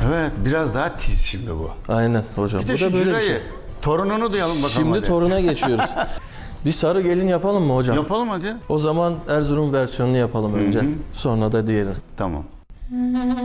Evet, biraz daha tiz şimdi bu. Aynen hocam. Bir de Bu şu da böyle bir Cüra'yı, şey. torununu duyalım bakalım Şimdi hadi. toruna geçiyoruz. Bir sarı gelin yapalım mı hocam? Yapalım hadi. O zaman Erzurum versiyonunu yapalım önce. Sonra da diğerini. Tamam.